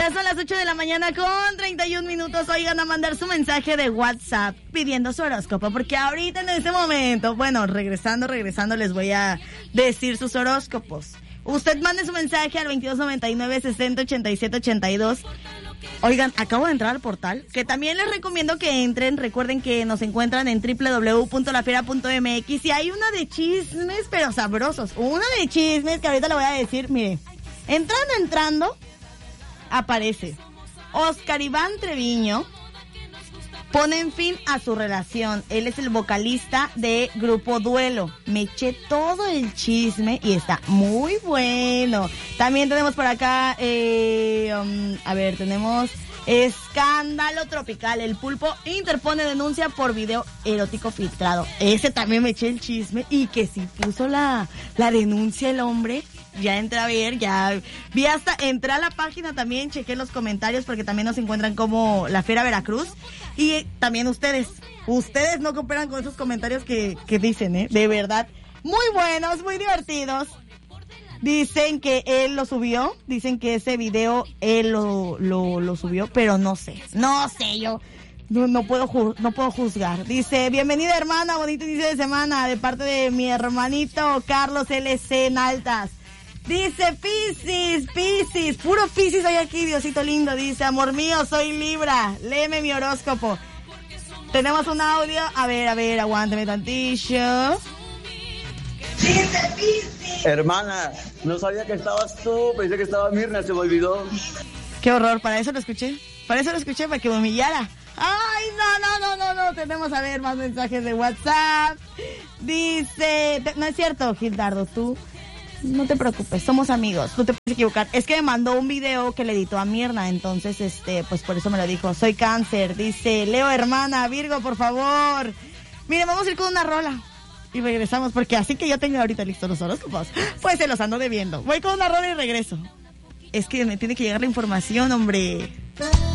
Ya son las 8 de la mañana con 31 minutos. Oigan, a mandar su mensaje de WhatsApp pidiendo su horóscopo, porque ahorita en este momento, bueno, regresando, les voy a decir sus horóscopos. Usted mande su mensaje al 2299-608782. Oigan, acabo de entrar al portal, que también les recomiendo que entren. Recuerden que nos encuentran en www.lafiera.mx y hay una de chismes, pero sabrosos. Una de chismes que ahorita le voy a decir, mire. Entrando, aparece Oscar Iván Treviño. Ponen fin a su relación. Él es el vocalista de Grupo Duelo. Me eché todo el chisme y está muy bueno. También tenemos por acá, tenemos Escándalo Tropical. El Pulpo interpone denuncia por video erótico filtrado. Ese también me eché el chisme y que sí puso la denuncia el hombre. Ya entré a ver, ya vi entré a la página también, chequé los comentarios porque también nos encuentran como La Fiera Veracruz. Y también ustedes no cooperan con esos comentarios que dicen, de verdad, muy buenos, muy divertidos. Dicen que él lo subió, dicen que ese video él lo subió, pero no sé, yo no puedo juzgar. Dice, bienvenida hermana, bonito inicio de semana de parte de mi hermanito Carlos LC en Altas. Dice Piscis, puro Piscis hoy aquí, Diosito lindo. Dice, amor mío, soy Libra, léeme mi horóscopo. Tenemos un audio, a ver, aguántame tantillo. Dice Piscis. Hermana, no sabía que estabas tú, pensé que estaba Mirna, se me olvidó. Qué horror, para eso lo escuché, para que me humillara. Ay, no, tenemos a ver más mensajes de WhatsApp. Dice, no es cierto, Gildardo, tú no te preocupes, somos amigos, no te puedes equivocar. Es que me mandó un video que le editó a Mirna, entonces, pues por eso me lo dijo. Soy Cáncer, dice Leo, hermana, Virgo, por favor. Mire, vamos a ir con una rola y regresamos, porque así que yo tengo ahorita listos los horóscopos, pues se los ando debiendo. Voy con una rola y regreso. Es que me tiene que llegar la información, hombre.